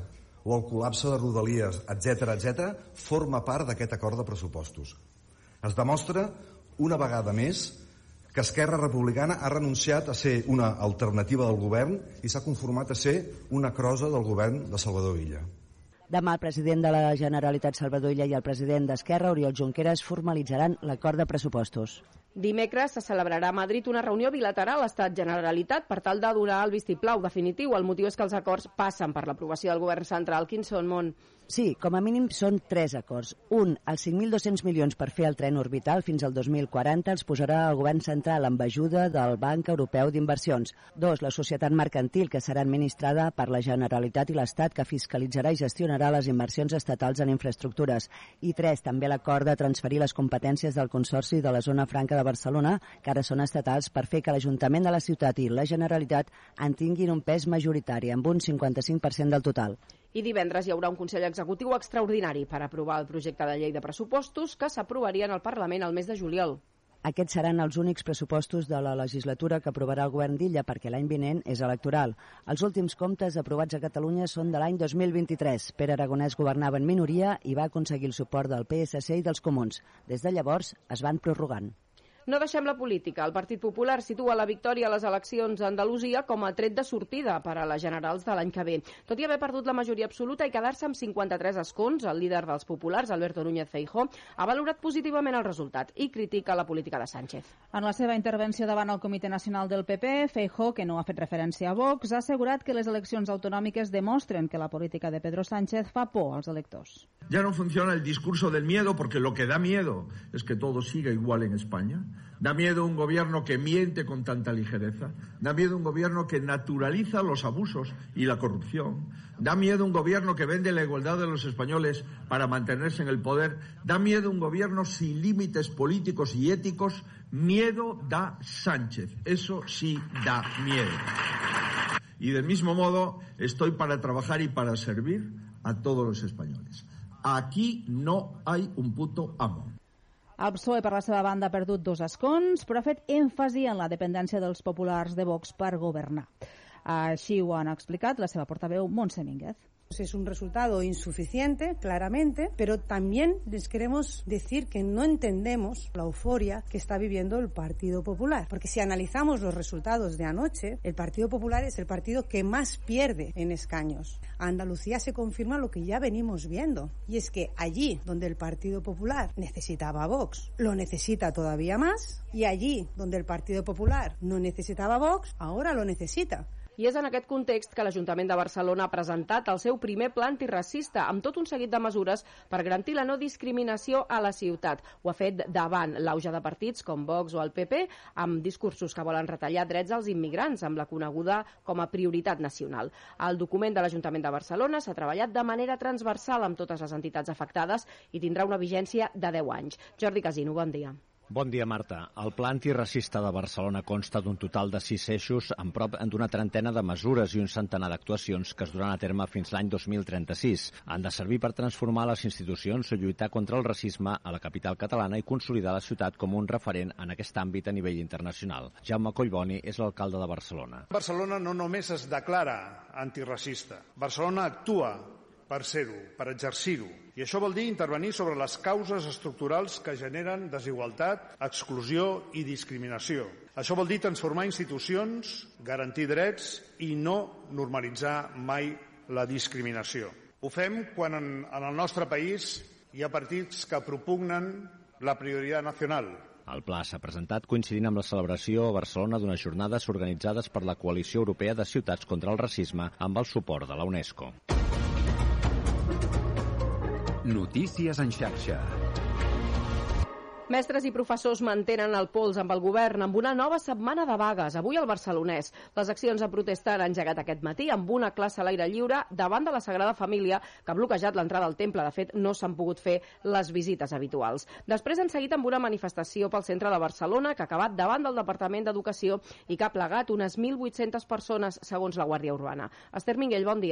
o el col·lapse de Rodalies, etcètera, etcètera, forma part d'aquest acord de pressupostos. Es demostra, una vegada més, que Esquerra Republicana ha renunciat a ser una alternativa del govern i s'ha conformat a ser una crosa del govern de Salvador Illa. Demà el president de la Generalitat, Salvador Illa, i el president d'Esquerra, Oriol Junqueras, formalitzaran l'acord de pressupostos. Dimecres se celebrarà a Madrid una reunió bilateral Estat-Generalitat per tal de donar el vistiplau definitiu. El motiu és que els acords passen per l'aprovació del govern central. Quins són, Mont? Sí, com a mínim són tres acords. Un, els cinc mil dos-cents milions per fer el tren orbital fins al dos mil quaranta els posarà el govern central amb ajuda del Banc Europeu d'Inversions. Dos, la societat mercantil, que serà administrada per la Generalitat i l'Estat, que fiscalitzarà i gestionarà les inversions estatals en infraestructures. I tres, també l'acord de transferir les competències del Consorci de la Zona Franca de Barcelona, que ara són estatals, per fer que l'Ajuntament de la ciutat i la Generalitat en tinguin un pes majoritari, amb un cinquanta-cinc per cent del total. I divendres hi haurà un Consell Executiu extraordinari per aprovar el projecte de llei de pressupostos que s'aprovarien al Parlament al mes de juliol. Aquests seran els únics pressupostos de la legislatura que aprovarà el govern d'Illa, perquè l'any vinent és electoral. Els últims comptes aprovats a Catalunya són de l'any dos mil vint-i-tres. Pere Aragonès governava en minoria i va aconseguir el suport del P S C i dels Comuns. Des de llavors es van prorrogant. No deixem la política. El Partit Popular situa la victòria a les eleccions a Andalusia com a tret de sortida per a les generals de l'any que ve. Tot i haver perdut la majoria absoluta i quedar-se amb cinquanta-tres escons, el líder dels populars, Alberto Núñez Feijóo, ha valorat positivament el resultat i critica la política de Sánchez. En la seva intervenció davant el Comitè Nacional del P P, Feijóo, que no ha fet referència a Vox, ha assegurat que les eleccions autonòmiques demostren que la política de Pedro Sánchez fa por als electors. Ya no funciona el discurso del miedo, porque lo que da miedo es que todo siga igual en España. Da miedo un gobierno que miente con tanta ligereza. Da miedo un gobierno que naturaliza los abusos y la corrupción. Da miedo un gobierno que vende la igualdad de los españoles para mantenerse en el poder. Da miedo un gobierno sin límites políticos y éticos. Miedo da Sánchez. Eso sí da miedo. Y del mismo modo estoy para trabajar y para servir a todos los españoles. Aquí no hay un puto amo. El P S O E, per la seva banda, ha perdut dos escons, però ha fet èmfasi en la dependència dels populars de Vox per governar. Així ho han explicat la seva portaveu, Montse Mínguez. Es un resultado insuficiente, claramente, pero también les queremos decir que no entendemos la euforia que está viviendo el Partido Popular. Porque si analizamos los resultados de anoche, el Partido Popular es el partido que más pierde en escaños. A Andalucía se confirma lo que ya venimos viendo, y es que allí donde el Partido Popular necesitaba a Vox, lo necesita todavía más, y allí donde el Partido Popular no necesitaba a Vox, ahora lo necesita. I és en aquest context que l'Ajuntament de Barcelona ha presentat el seu primer pla antiracista amb tot un seguit de mesures per garantir la no discriminació a la ciutat. Ho ha fet davant l'auge de partits com Vox o el P P, amb discursos que volen retallar drets als immigrants, amb la coneguda com a prioritat nacional. El document de l'Ajuntament de Barcelona s'ha treballat de manera transversal amb totes les entitats afectades i tindrà una vigència de deu anys. Jordi Casino, bon dia. Bon dia, Marta. El Pla Antiracista de Barcelona consta d'un total de sis eixos amb prop d'una trentena de mesures i un centenar d'actuacions que es duran a terme fins l'any dos mil trenta-sis. Han de servir per transformar les institucions, lluitar contra el racisme a la capital catalana i consolidar la ciutat com un referent en aquest àmbit a nivell internacional. Jaume Collboni és l'alcalde de Barcelona. Barcelona no només es declara antiracista. Barcelona actua per ser-ho, per exercir-ho. I això vol dir intervenir sobre les causes estructurals que generen desigualtat, exclusió i discriminació. Això vol dir transformar institucions, garantir drets i no normalitzar mai la discriminació. Ho fem quan en, en el nostre país hi ha partits que propugnen la prioritat nacional. El pla s'ha presentat coincidint amb la celebració a Barcelona d'unes jornades organitzades per la Coalició Europea de Ciutats contra el Racisme amb el suport de la UNESCO. Notícies en xarxa. Mestres i professors mantenen el pols amb el govern amb una nova setmana de vagues, avui al Barcelonès. Les accions de protesta han engegat aquest matí amb una classe a l'aire lliure davant de la Sagrada Família, que ha bloquejat l'entrada al temple. De fet, no s'han pogut fer les visites habituals. Després han seguit amb una manifestació pel centre de Barcelona que ha acabat davant del Departament d'Educació i que ha plegat unes mil vuit-centes persones, segons la Guàrdia Urbana. Esther Minguell, bon dia.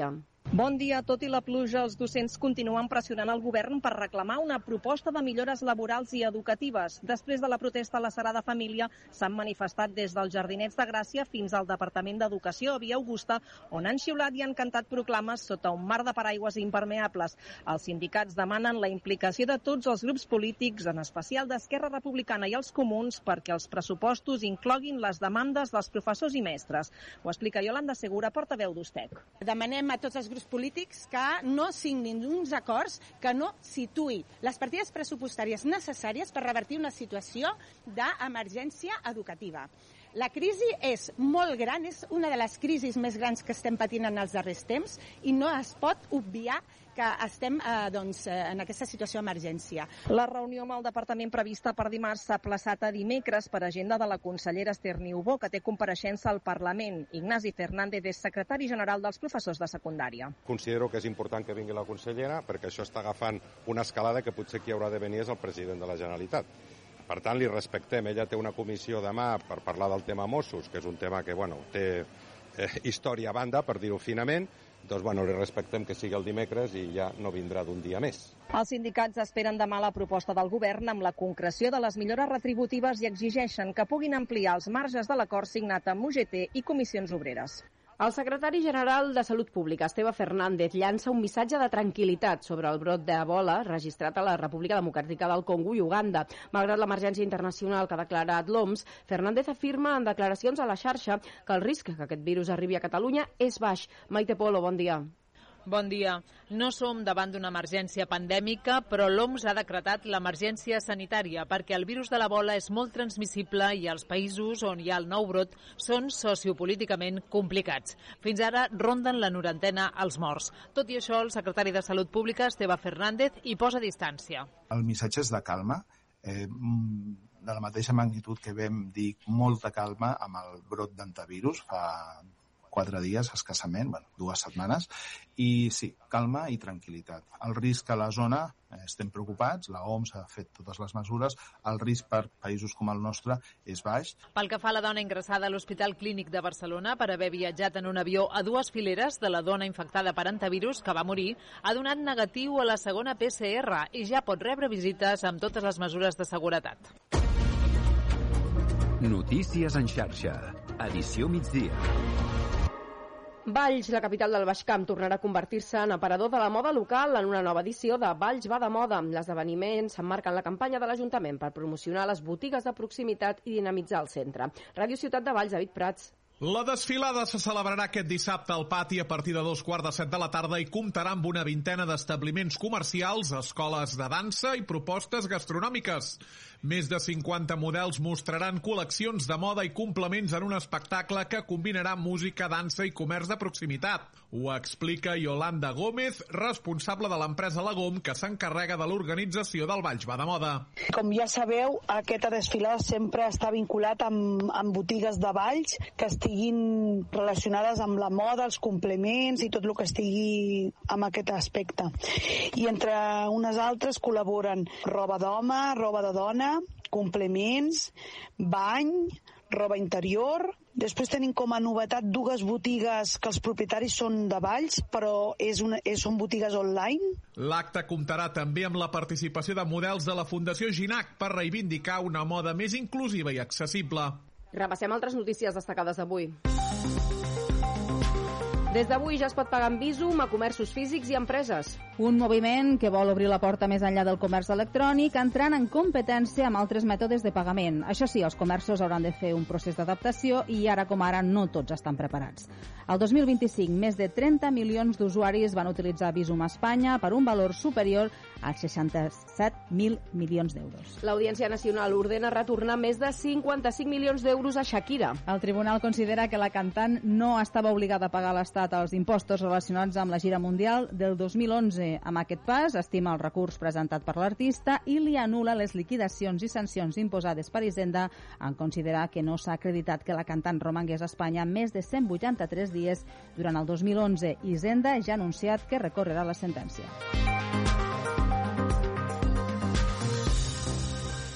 Bon dia. Tot i la pluja, els docents continuen pressionant el govern per reclamar una proposta de millores laborals i educatives. Després de la protesta a la Sagrada Família, s'han manifestat des dels Jardinets de Gràcia fins al Departament d'Educació a Via Augusta, on han xiulat i han cantat proclames sota un mar de paraigües impermeables. Els sindicats demanen la implicació de tots els grups polítics, en especial d'Esquerra Republicana i els Comuns, perquè els pressupostos incloguin les demandes dels professors i mestres. Ho explica Iolanda Segura, portaveu d'U S T E C. Demanem a tots els grups polítics que no signin uns acords que no situï les partides pressupostàries necessàries per revertir una situació d'emergència educativa. La crisi és molt gran, és una de les crisis més grans que estem patint en els darrers temps i no es pot obviar que estem eh, doncs, en aquesta situació d'emergència. La reunió amb el departament prevista per dimarts s'ha aplaçat a dimecres per agenda de la consellera Esther Niubó, que té compareixença al Parlament. Ignasi Fernández és secretari general dels professors de secundària. Considero que és important que vingui la consellera perquè això està agafant una escalada que potser qui haurà de venir és el president de la Generalitat. Per tant, li respectem. Ella té una comissió demà per parlar del tema Mossos, que és un tema que bueno, té eh, història a banda, per dir-ho finament. Doncs bueno, li respectem que sigui el dimecres i ja no vindrà d'un dia més. Els sindicats esperen demà la proposta del govern amb la concreció de les millores retributives i exigeixen que puguin ampliar els marges de l'acord signat amb U G T i Comissions Obreres. El secretari general de Salut Pública, Esteve Fernández, llança un missatge de tranquil·litat sobre el brot d'Ebola registrat a la República Democràtica del Congo i Uganda. Malgrat l'emergència internacional que ha declarat l'O M S, Fernández afirma en declaracions a la xarxa que el risc que aquest virus arribi a Catalunya és baix. Maite Polo, bon dia. Bon dia. No som davant d'una emergència pandèmica, però l'O M S ha decretat l'emergència sanitària perquè el virus de l'Ebola és molt transmissible i els països on hi ha el nou brot són sociopolíticament complicats. Fins ara ronden la norantena els morts. Tot i això, el secretari de Salut Pública, Esteve Fernández, hi posa distància. El missatge és de calma, eh, de la mateixa magnitud que vam dir molta calma amb el brot d'antivirus fa quatre dies, escassament, bueno, dues setmanes, i sí, calma i tranquil·litat. El risc a la zona, eh, estem preocupats, la O M S ha fet totes les mesures, el risc per països com el nostre és baix. Pel que fa a la dona ingressada a l'Hospital Clínic de Barcelona per haver viatjat en un avió a dues fileres de la dona infectada per antivirus que va morir, ha donat negatiu a la segona P C R i ja pot rebre visites amb totes les mesures de seguretat. Notícies en xarxa. Edició migdia. Valls, la capital del Baix Camp, tornarà a convertir-se en aparador de la moda local en una nova edició de Valls va de moda. L'esdeveniment s'emmarca en la campanya de l'Ajuntament per promocionar les botigues de proximitat i dinamitzar el centre. Ràdio Ciutat de Valls, David Prats. La desfilada se celebrarà aquest dissabte al pati a partir de dos quarts de set de la tarda i comptarà amb una vintena d'establiments comercials, escoles de dansa i propostes gastronòmiques. Més de cinquanta models mostraran col·leccions de moda i complements en un espectacle que combinarà música, dansa i comerç de proximitat. Ho explica Yolanda Gómez, responsable de l'empresa Lagom, que s'encarrega de l'organització del Valls va de moda. Com ja sabeu, aquesta desfilada sempre està vinculat amb, amb botigues de Valls que estiguin relacionades amb la moda, els complements i tot el que estigui amb aquest aspecte. I entre unes altres col·laboren roba d'home, roba de dona, complements, bany, roba interior. Després tenim com a novetat dues botigues que els propietaris són de Valls, però és una, és, són botigues online. L'acte comptarà també amb la participació de models de la Fundació Ginac per reivindicar una moda més inclusiva i accessible. Repassem altres notícies destacades d'avui. Des d'avui ja es pot pagar amb Bizum a comerços físics i empreses. Un moviment que vol obrir la porta més enllà del comerç electrònic, entrant en competència amb altres mètodes de pagament. Això sí, els comerços hauran de fer un procés d'adaptació i ara com ara no tots estan preparats. El dos mil vint-i-cinc, més de trenta milions d'usuaris van utilitzar Bizum a Espanya per un valor superior als seixanta-set mil milions d'euros. L'Audiència Nacional ordena retornar més de cinquanta-cinc milions d'euros a Shakira. El tribunal considera que la cantant no estava obligada a pagar a l'Estat els impostos relacionats amb la gira mundial del dos mil onze. Amb aquest pas, estima el recurs presentat per l'artista i li anul·la les liquidacions i sancions imposades per Hisenda en considerar que no s'ha acreditat que la cantant romangués a Espanya més de cent vuitanta-tres dies durant el dos mil onze. Hisenda ja ha anunciat que recorrerà la sentència.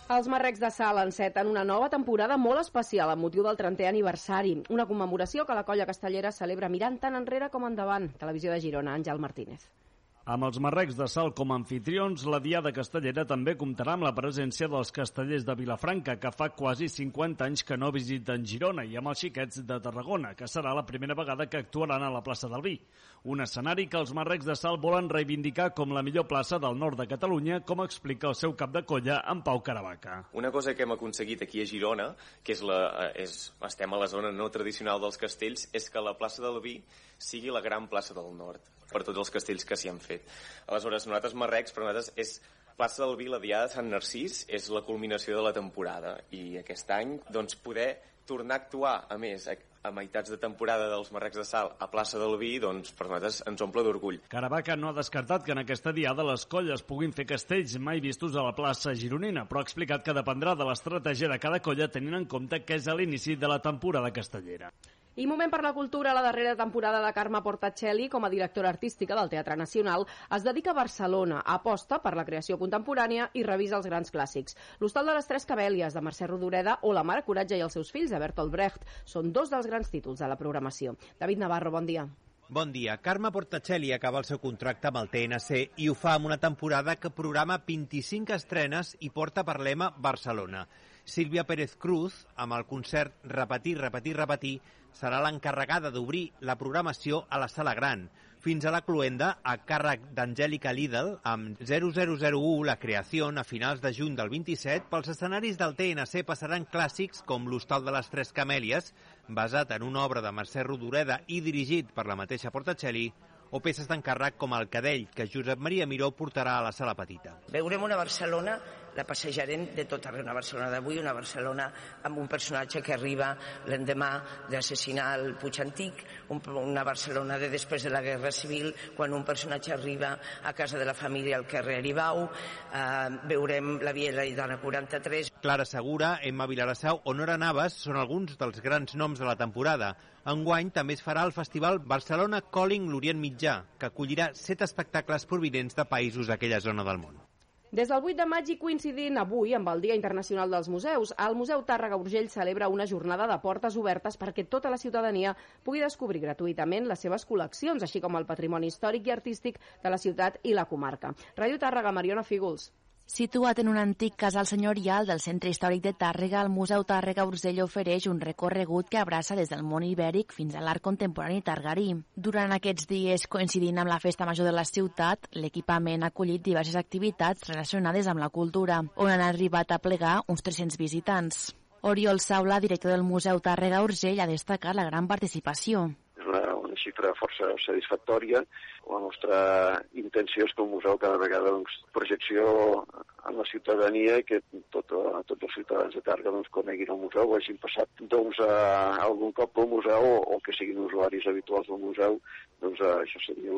Els Marrecs de Salt enceten una nova temporada molt especial amb motiu del trentè aniversari. Una commemoració que la colla castellera celebra mirant tant enrere com endavant. Televisió de Girona, Àngel Martínez. Amb els Marrecs de Salt com a anfitrions, la Diada Castellera també comptarà amb la presència dels castellers de Vilafranca, que fa quasi cinquanta anys que no visiten Girona, i amb els xiquets de Tarragona, que serà la primera vegada que actuaran a la plaça del Vi. Un escenari que els Marrecs de Salt volen reivindicar com la millor plaça del nord de Catalunya, com explica el seu cap de colla, en Pau Caravaca. Una cosa que hem aconseguit aquí a Girona, que és la, és, estem a la zona no tradicional dels castells, és que la plaça del Vi sigui la gran plaça del nord, per tots els castells que s'hi han fet. Aleshores, nosaltres Marrecs, per nosaltres, és plaça del Vi, la Diada de Sant Narcís, és la culminació de la temporada. I aquest any, doncs, poder tornar a actuar, a més, a, a meitats de temporada dels Marrecs de Salt a plaça del Vi, doncs, per nosaltres ens omple d'orgull. Caravaca no ha descartat que en aquesta Diada les colles puguin fer castells mai vistos a la plaça gironina, però ha explicat que dependrà de l'estratègia de cada colla, tenint en compte que és a l'inici de la temporada castellera. I moment per la cultura, la darrera temporada de Carme Portacelli, com a directora artística del Teatre Nacional, es dedica a Barcelona, aposta per la creació contemporània i revisa els grans clàssics. L'Hostal de les Tres Cabèlies, de Mercè Rodoreda, o La Mare Coratge i els seus fills, de Bertolt Brecht, són dos dels grans títols de la programació. David Navarro, bon dia. Bon dia. Carme Portacelli acaba el seu contracte amb el T N C i ho fa amb una temporada que programa vint-i-cinc estrenes i porta per lema Barcelona. Sílvia Pérez Cruz, amb el concert Repetir, repetir, repetir, serà l'encarregada d'obrir la programació a la Sala Gran. Fins a la cloenda, a càrrec d'Angèlica Lidl, amb zero zero zero u, la creació, a finals de juny del vint-i-set, pels escenaris del T N C passaran clàssics com l'Hostal de les Tres Camèlies, basat en una obra de Mercè Rodoreda i dirigit per la mateixa Portacelli, o peces d'encàrrec com El Cadell, que Josep Maria Miró portarà a la Sala Petita. Veurem una Barcelona, la passejarem de tot arreu, una Barcelona d'avui, una Barcelona amb un personatge que arriba l'endemà d'assassinar el Puig Antic, una Barcelona de després de la Guerra Civil, quan un personatge arriba a casa de la família al carrer Aribau, eh, veurem la Via Laietana quaranta-tres. Clara Segura, Emma Vilarassau o Nora Navas són alguns dels grans noms de la temporada. Enguany també es farà el festival Barcelona Calling l'Orient Mitjà, que acollirà set espectacles provinents de països d'aquella zona del món. Des del vuit de maig i coincidint avui amb el Dia Internacional dels Museus, el Museu Tàrrega Urgell celebra una jornada de portes obertes perquè tota la ciutadania pugui descobrir gratuïtament les seves col·leccions, així com el patrimoni històric i artístic de la ciutat i la comarca. Ràdio Tàrrega, Mariona Fígols. Situat en un antic casal senyorial del centre històric de Tàrrega, el Museu Tàrrega Urgell ofereix un recorregut que abraça des del món ibèric fins a l'art contemporani targarí. Durant aquests dies, coincidint amb la festa major de la ciutat, l'equipament ha acollit diverses activitats relacionades amb la cultura, on han arribat a plegar uns tres-cents visitants. Oriol Saula, director del Museu Tàrrega Urgell, ha destacat la gran participació. És una, una xifra força satisfactòria. La nostra intenció és que el museu cada vegada doncs, projecció en la ciutadania i que tot, tots els ciutadans de Tàrrega doncs, coneguin el museu o hagin passat doncs, a, algun cop pel museu o, o que siguin usuaris habituals del museu, doncs això seria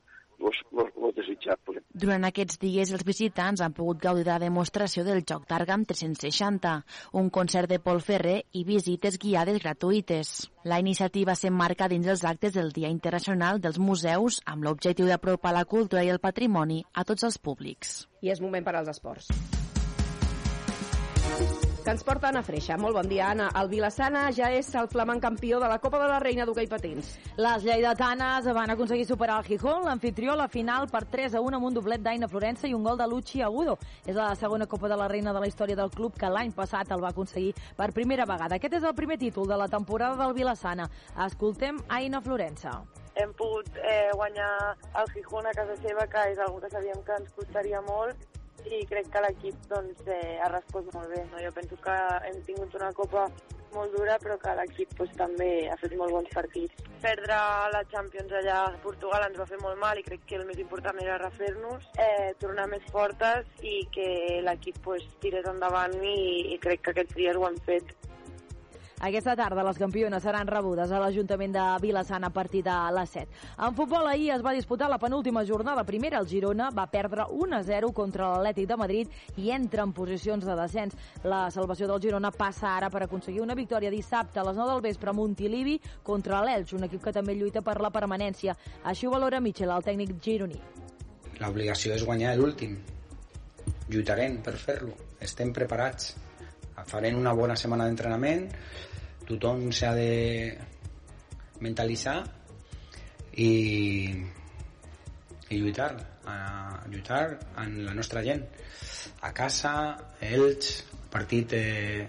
el desitjable. Durant aquests dies, els visitants han pogut gaudir de la demostració del Joc Tàrrega tres-cents seixanta, un concert de Pol Ferrer i visites guiades gratuïtes. La iniciativa s'emmarca dins els actes del Dia Internacional dels Museus amb l'objectiu d'apropar la cultura i el patrimoni a tots els públics. I és moment per als esports. Que ens porta Anna Freixa. Molt bon dia, Anna. El Vilassana ja és el flamant campió de la Copa de la Reina d'hoquei patins. Les lleidatanes van aconseguir superar el Gijón, l'anfitrió, a la final per tres a un amb un doblet d'Aina Florença i un gol de Luchi Agudo. És la segona Copa de la Reina de la història del club, que l'any passat el va aconseguir per primera vegada. Aquest és el primer títol de la temporada del Vilassana. Escoltem Aina Florença. Hem pogut eh, guanyar el Gijón a casa seva, que és una que sabíem que ens costaria molt, i crec que l'equip doncs, eh, ha respost molt bé. No? Jo penso que hem tingut una copa molt dura, però que l'equip doncs, també ha fet molt bons partits. Perdre la Champions allà a Portugal ens va fer molt mal i crec que el més important era refer-nos, eh, tornar més fortes i que l'equip doncs, tirés endavant i, i crec que aquests dies ho han fet. Aquesta tarda les campiones seran rebudes a l'Ajuntament de Vilassana a partir de les set. En futbol, ahir es va disputar la penúltima jornada primera. El Girona va perdre un a zero contra l'Atlètic de Madrid i entra en posicions de descens. La salvació del Girona passa ara per aconseguir una victòria dissabte a les nou del vespre a Montilivi contra l'Elx, un equip que també lluita per la permanència. Així ho valora Michel, el tècnic gironí. L'obligació és guanyar l'últim. Lluitarem per fer-lo. estem preparats. Farem una bona setmana d'entrenament, tothom s'ha de mentalitzar i, i lluitar, a lluitar amb la nostra gent. A casa, Elx, partit eh,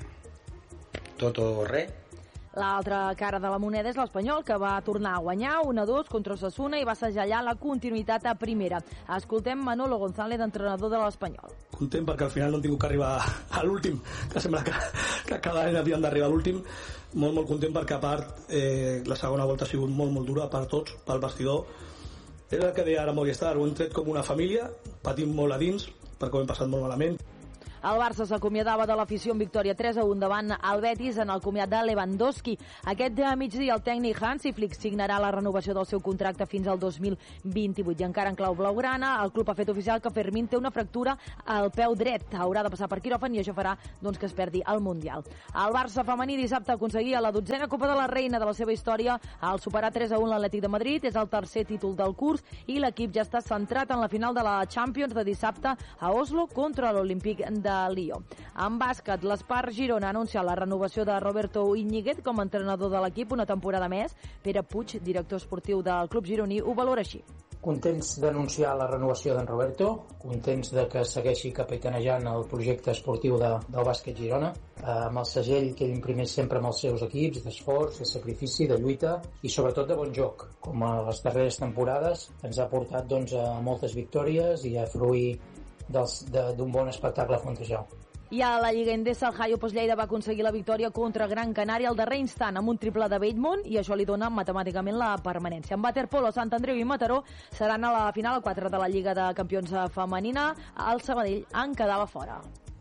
tot o res. L'altra cara de la moneda és l'Espanyol, que va tornar a guanyar un a dos contra Osasuna i va segellar la continuïtat a primera. Escoltem Manolo González, entrenador de l'Espanyol. Content perquè al final no hem tingut que arribar a l'últim, que sembla que, que cada any havíem d'arribar a l'últim. Molt, molt content perquè, a part, eh, la segona volta ha sigut molt, molt dura per tots, pel vestidor. És el que deia ara Movistar, ho hem tret com una família, patim molt a dins, perquè ho hem passat molt malament. El Barça s'acomiadava de l'afició en victòria tres a un davant el Betis en el comiat de Lewandowski. Aquest migdia el tècnic Hansi Flick signarà la renovació del seu contracte fins al dos mil vint-i-vuit. I encara en clau blaugrana, el club ha fet oficial que Fermín té una fractura al peu dret. Haurà de passar per quiròfan i això farà doncs, que es perdi el Mundial. El Barça femení dissabte aconseguia la dotzena Copa de la Reina de la seva història al superar tres a un l'Atlètic de Madrid. És el tercer títol del curs i l'equip ja està centrat en la final de la Champions de dissabte a Oslo contra l'Olímpic de Lió. En bàsquet, l'Espar Girona ha anunciat la renovació de Roberto Íñiguez com a entrenador de l'equip una temporada més. Pere Puig, director esportiu del club gironí, ho valora així. Contents d'anunciar la renovació d'en Roberto, contents de que segueixi capitanejant el projecte esportiu de, del bàsquet Girona, amb el segell que ell imprimeix sempre amb els seus equips, d'esforç, de sacrifici, de lluita i sobretot de bon joc. Com a les darreres temporades ens ha portat doncs, a moltes victòries i a fruir d'un bon espectacle frontejau. I a la Lliga Endesa, el Hayo Lleida va aconseguir la victòria contra Gran Canària al darrer instant amb un triple de Bellmunt i això li dona matemàticament la permanència. En waterpolo, Sant Andreu i Mataró seran a la final quatre de la Lliga de Campions femenina. El Sabadell en quedava fora.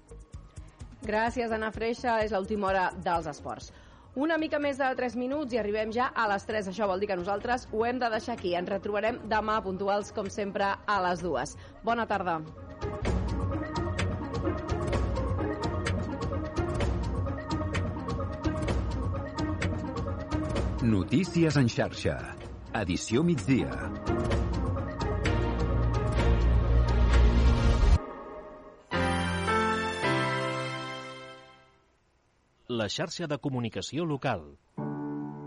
Gràcies, Anna Freixa. És l'última hora dels esports. Una mica més de tres minuts i arribem ja a les tres. Això vol dir que nosaltres ho hem de deixar aquí. Ens retrobarem demà puntuals, com sempre, a les dues. Bona tarda. Notícies en xarxa. Edició migdia. La xarxa de comunicació local.